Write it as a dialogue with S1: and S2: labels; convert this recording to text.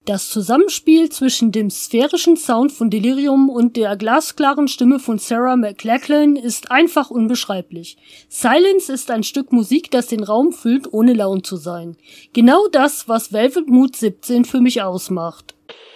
S1: Das Zusammenspiel zwischen dem sphärischen Sound von Delirium und der glasklaren Stimme von Sarah McLachlan ist einfach unbeschreiblich. Silence ist ein Stück Musik, das den Raum füllt, ohne laut zu sein. Genau das, was Velvet Mood 17 für mich ausmacht.